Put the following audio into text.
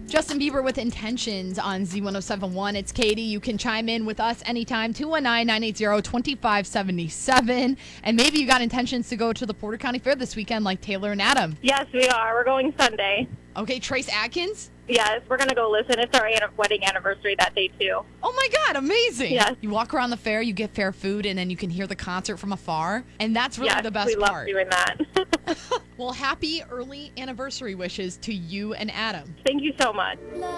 Justin Bieber with Intentions on Z1071. It's Katie. You can chime in with us anytime, 219-980-2577. And maybe you got intentions to go to the Porter County Fair this weekend like Taylor and Adam. Yes, we are. We're going Sunday. Okay, Trace Adkins? Yes, we're going to go listen. It's our wedding anniversary that day, too. Oh, my God, amazing. Yes. You walk around the fair, you get fair food, and then you can hear the concert from afar. And that's really the best part. we love doing that. Well, happy early anniversary wishes to you and Adam. Thank you so much.